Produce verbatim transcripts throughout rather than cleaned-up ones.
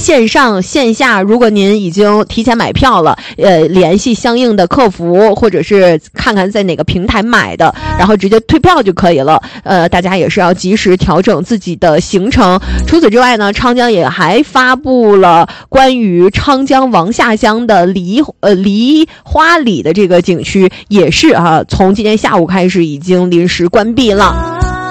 线上线下，如果您已经提前买票了，呃，联系相应的客服，或者是看看在哪个平台买的，然后直接退票就可以了。呃，大家也是要及时调整自己的行程。除此之外呢，昌江也还发布了关于昌江王下乡的梨呃梨花里的这个景区，也是啊，从今天下午开始已经临时关闭了。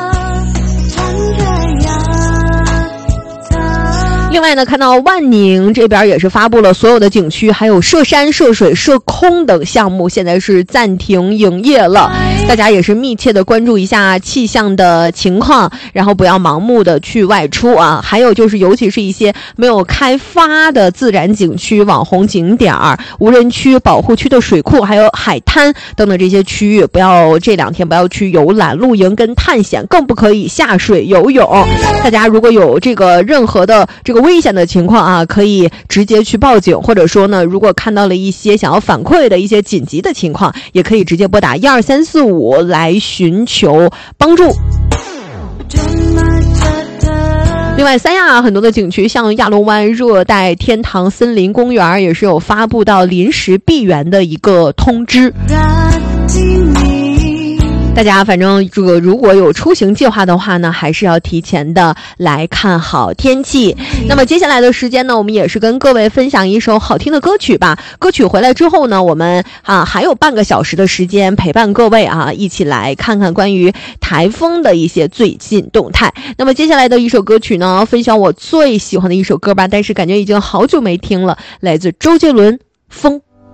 另外呢，看到万宁这边也是发布了所有的景区，还有涉山、涉水、涉空等项目，现在是暂停营业了。大家也是密切的关注一下气象的情况，然后不要盲目的去外出啊。还有就是，尤其是一些没有开发的自然景区、网红景点、无人区、保护区的水库，还有海滩等等这些区域，不要这两天不要去游览、露营跟探险，更不可以下水游泳。大家如果有这个任何的这个危险的情况啊，可以直接去报警，或者说呢，如果看到了一些想要反馈的一些紧急的情况，也可以直接拨打一二三四五来寻求帮助。另外，三亚很多的景区，像亚龙湾热带天堂森林公园，也是有发布到临时闭园的一个通知。大家反正这个如果有出行计划的话呢，还是要提前的来看好天气。那么接下来的时间呢，我们也是跟各位分享一首好听的歌曲吧。歌曲回来之后呢，我们啊还有半个小时的时间陪伴各位啊，一起来看看关于台风的一些最新动态。那么接下来的一首歌曲呢，分享我最喜欢的一首歌吧，但是感觉已经好久没听了，来自周杰伦《风》。